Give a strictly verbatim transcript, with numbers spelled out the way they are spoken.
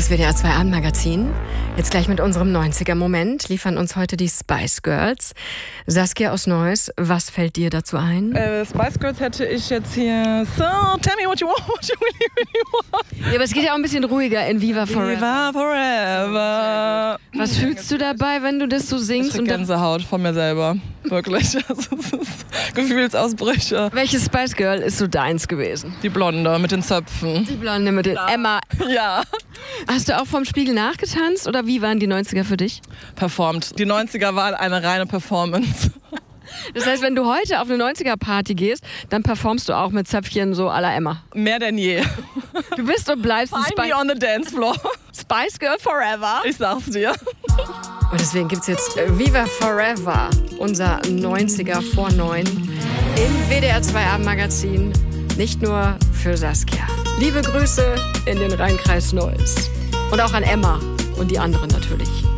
Das W D R zwei Abendmagazin. Jetzt gleich mit unserem neunziger-Moment liefern uns heute die Spice Girls. Saskia aus Neuss, was fällt dir dazu ein? Äh, Spice Girls hätte ich jetzt hier So, tell me what you want, what you really, really want. Ja, aber es geht ja auch ein bisschen ruhiger in Viva Forever. Viva Forever. Was fühlst du dabei, wenn du das so singst? Ich krieg Gänsehaut von mir selber. Wirklich. Also, es ist Gefühlsausbrüche. Welches Spice Girl ist so deins gewesen? Die Blonde mit den Zöpfen. Die Blonde mit den... Emma. Ja. Hast du auch vorm Spiegel nachgetanzt oder wie waren die neunziger für dich? Performt. Die neunziger waren eine reine Performance. Das heißt, wenn du heute auf eine neunziger-Party gehst, dann performst du auch mit Zöpfchen so à la Emma. Mehr denn je. Du bist und bleibst ein Find me on the dance floor. Spice Girl forever. Ich sag's dir. Und deswegen gibt's jetzt Viva Forever, unser neunziger vor neun im W D R zwei Abendmagazin. Nicht nur für Saskia. Liebe Grüße in den Rheinkreis Neuss. Und auch an Emma und die anderen natürlich.